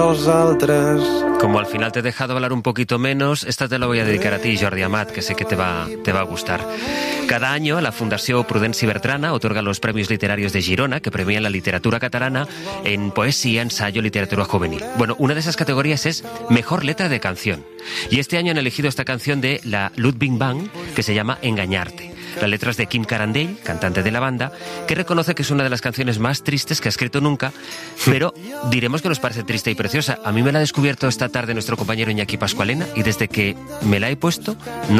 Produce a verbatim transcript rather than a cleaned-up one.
Como al final te he dejado hablar un poquito menos, esta te la voy a dedicar a ti, Jordi Amat, que sé que te va, te va a gustar. Cada año la Fundació Prudenci Bertrana otorga los premios literarios de Girona, que premian la literatura catalana en poesía, ensayo, literatura juvenil. Bueno, una de esas categorías es Mejor Letra de Canción. Y este año han elegido esta canción de la Ludwig Band, que se llama Engañarte. La letra es de Quim Carandell, cantante de la banda, que reconoce que es una de las canciones más tristes que ha escrito nunca, pero diremos que nos parece triste y preciosa. A mí me la ha descubierto esta tarde nuestro compañero Iñaki Pascualena y desde que me la he puesto no